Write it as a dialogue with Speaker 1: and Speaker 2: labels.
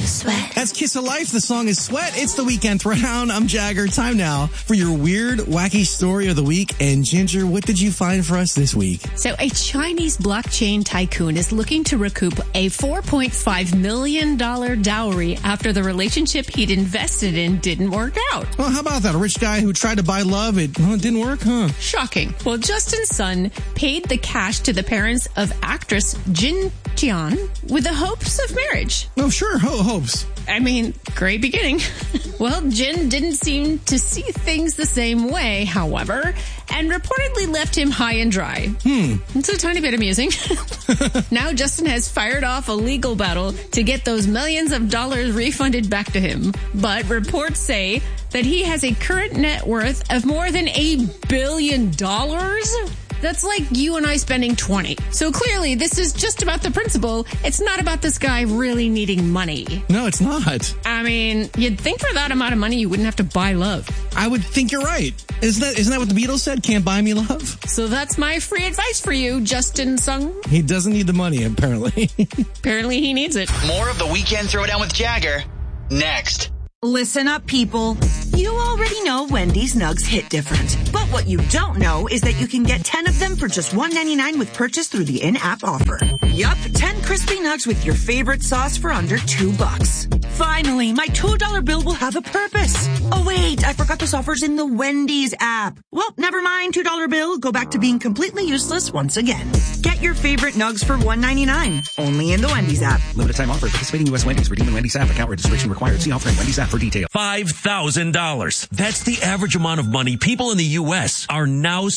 Speaker 1: Sweat.
Speaker 2: That's Kiss of Life. The song is Sweat. It's the Weekend Throwdown. I'm Jagger. Time now for your weird, wacky story of the week. And Ginger, what did you find for us this week?
Speaker 3: So a Chinese blockchain tycoon is looking to recoup a $4.5 million dowry after the relationship he'd invested in didn't work out.
Speaker 2: Well, how about that? A rich guy who tried to buy love. It didn't work, huh?
Speaker 3: Shocking. Well, Justin's son paid the cash to the parents of actress Jin Jian with the hopes of marriage.
Speaker 2: Oh, sure. Hopes.
Speaker 3: I mean, great beginning. Well, Jin didn't seem to see things the same way, however, and reportedly left him high and dry. It's a tiny bit amusing. Now Justin has fired off a legal battle to get those millions of dollars refunded back to him. But reports say that he has a current net worth of more than $1 billion. That's like you and I spending 20. So clearly, this is just about the principle. It's not about this guy really needing money.
Speaker 2: No, it's not.
Speaker 3: I mean, you'd think for that amount of money, you wouldn't have to buy love.
Speaker 2: I would think you're right. Isn't that what the Beatles said? Can't buy me love?
Speaker 3: So that's my free advice for you, Justin Sung.
Speaker 2: He doesn't need the money, apparently.
Speaker 3: Apparently, he needs it.
Speaker 4: More of the Weekend Throwdown with Jagger next.
Speaker 5: Listen up, people. You already know Wendy's Nugs hit different. But what you don't know is that you can get 10 of them for just $1.99 with purchase through the in-app offer. Yup, 10 crispy nugs with your favorite sauce for under $2. Finally, my $2 bill will have a purpose. Oh wait, I forgot this offer's in the Wendy's app. Well, never mind, $2 bill. Go back to being completely useless once again. Get your favorite nugs for $1.99. Only in the Wendy's app.
Speaker 6: Limited time offer. Participating U.S. Wendy's. Redeem in Wendy's app. Account registration required. See offer in Wendy's app for details.
Speaker 7: $5,000. That's the average amount of money people in the U.S. are now